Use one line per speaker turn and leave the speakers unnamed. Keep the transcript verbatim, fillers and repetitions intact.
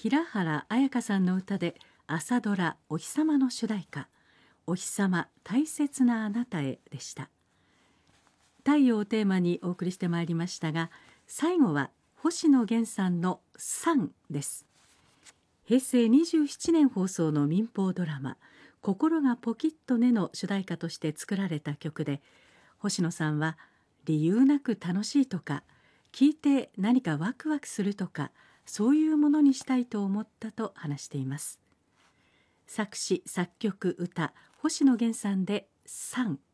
平原綾香さんの歌で朝ドラお日様の主題歌、お日様大切なあなたへでした。太陽をテーマにお送りしてまいりましたが、最後は星野源さんのサンです。平成にじゅうななねん放送の民放ドラマ心がポキッとねの主題歌として作られた曲で、星野さんは理由なく楽しいとか、聴いて何かワクワクするとか、そういうものにしたいと思ったと話しています。作詞作曲歌、星野源さんでサン。